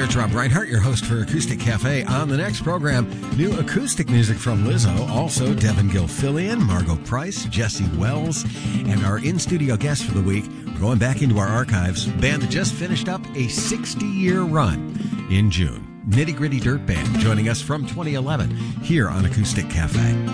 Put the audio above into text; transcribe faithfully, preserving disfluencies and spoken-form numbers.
it's Rob Reinhardt, your host for Acoustic Cafe. On the next program, new acoustic music from Lizzo, also Devin Gilfillian, Margot Price, Jesse Wells, and our in-studio guest for the week. We're going back into our archives, a band that just finished up a sixty-year run in June. Nitty Gritty Dirt Band joining us from twenty eleven here on Acoustic Cafe.